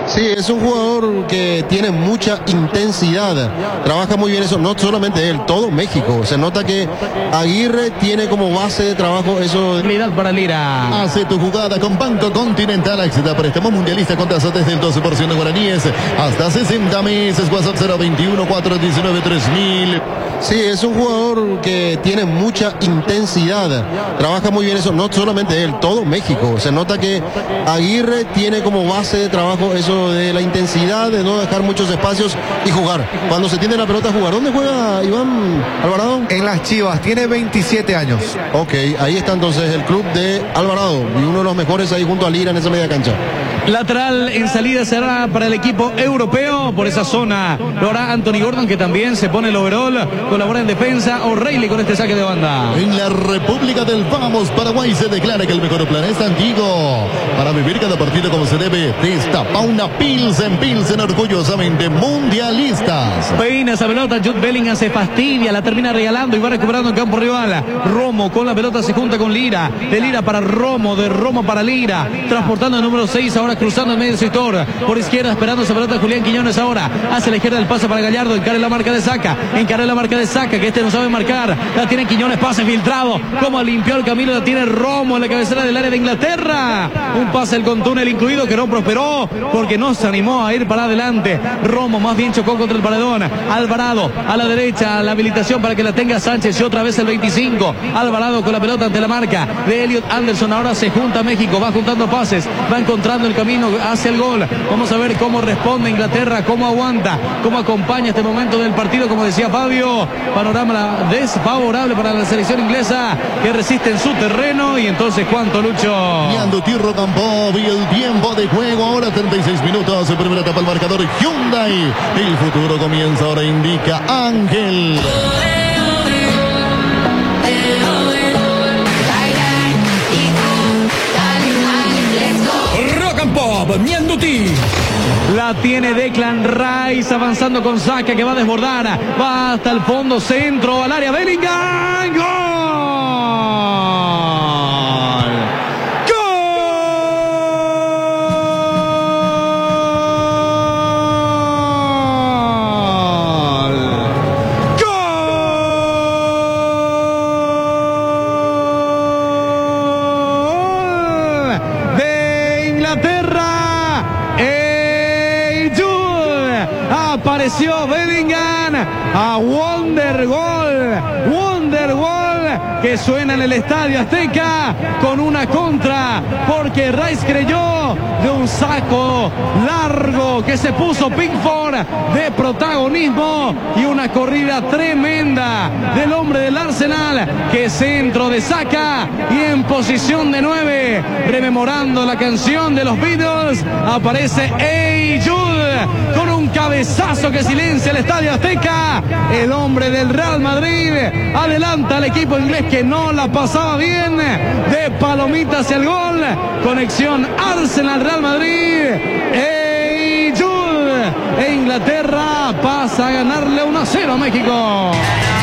Sí, es un jugador que tiene mucha intensidad, trabaja muy bien eso, no solamente él, todo México. Se nota que Aguirre tiene como base de trabajo eso. Habilidad para Lira. Hace tu jugada con Banco Continental, acceda a préstamos mundialista con tasas desde el 12% de guaraníes hasta 60 meses. WhatsApp 021 419 3000. Sí, es un jugador que tiene mucha intensidad, trabaja muy bien eso, no solamente él, todo México. Se nota que Aguirre tiene como base de trabajo eso de la intensidad, de no dejar muchos espacios y jugar. Cuando se tiene la pelota, jugar. ¿Dónde juega Iván Alvarado? En las Chivas, tiene 27 años. Ok, ahí está entonces el club de Alvarado y uno de los mejores ahí junto a Lira en esa media cancha. Lateral en salida será para el equipo europeo. Por esa zona lo hará Anthony Gordon, que también se pone el overall. Colabora en defensa O'Reilly con este saque de banda. En la República del Vamos, Paraguay, se declara que el mejor plan es antiguo. Para vivir cada partido como se debe, destapa una Pilsen orgullosamente mundialistas. Peina esa pelota, Jude Bellingham se fastidia, la termina regalando y va recuperando en campo rival. Romo con la pelota se junta con Lira. De Lira para Romo, de Romo para Lira. Transportando el número 6 ahora, cruzando el medio sector, por izquierda esperando esa pelota Julián Quiñones ahora, hacia la izquierda el pase para Gallardo, encara la marca de Saca, que este no sabe marcar, la tiene Quiñones, pase filtrado, como limpió el camino, la tiene Romo en la cabecera del área de Inglaterra, un pase el con túnel incluido que no prosperó, porque no se animó a ir para adelante, Romo más bien chocó contra el paredón, Alvarado a la derecha, la habilitación para que la tenga Sánchez y otra vez el 25, Alvarado con la pelota ante la marca de Elliot Anderson, ahora se junta México, va juntando pases, va encontrando el camino hacia el gol. Vamos a ver cómo responde Inglaterra, cómo aguanta, cómo acompaña este momento del partido, como decía Fabio, panorama desfavorable para la selección inglesa que resiste en su terreno. Y entonces, ¿cuánto, Lucho? Leandro Tirro Campo y el tiempo de juego ahora 36 minutos, primera etapa el marcador Hyundai, el futuro comienza ahora, indica Ángel. Mianduti. La tiene Declan Rice avanzando con Saca, que va a desbordar, va hasta el fondo, centro al área, Bellingham, ¡gol! Apareció Bellingham a Wonder Goal que suena en el Estadio Azteca con una contra, porque Rice creyó de un saco largo que se puso Pickford de protagonismo y una corrida tremenda del hombre del Arsenal, que centro de Saca y en posición de 9, rememorando la canción de los Beatles, aparece Hey Jude con un cabezazo que silencia el Estadio Azteca. El hombre del Real Madrid adelanta al equipo inglés que no la pasaba bien, de palomita hacia el gol. Conexión Arsenal-Real Madrid. Hey Jude, e Inglaterra pasa a ganarle 1-0 a México.